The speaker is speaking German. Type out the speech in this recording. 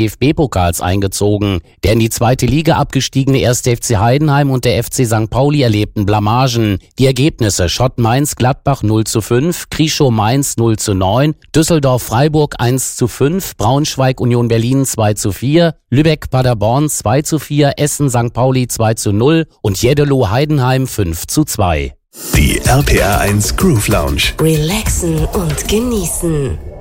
DFB-Pokals eingezogen. Der in die zweite Liga abgestiegene 1. FC Heidenheim und der FC St. Pauli erlebten Blamagen. Die Ergebnisse: Schott Mainz-Gladbach 0:5, Krieschow-Mainz 0:9, Düsseldorf-Freiburg 1:5, Braunschweig-Union Berlin 2:4, Lübeck-Paderborn 2:4, Essen-St. Pauli 2:0 und Jeddelo-Heidenheim 5:2. Die RPR 1 Groove Lounge. Relaxen und genießen.